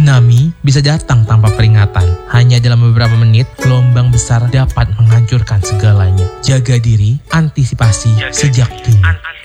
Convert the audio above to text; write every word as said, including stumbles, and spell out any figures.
Tsunami bisa datang tanpa peringatan. Hanya dalam beberapa menit, gelombang besar dapat menghancurkan segalanya. Jaga diri, antisipasi sejak dini.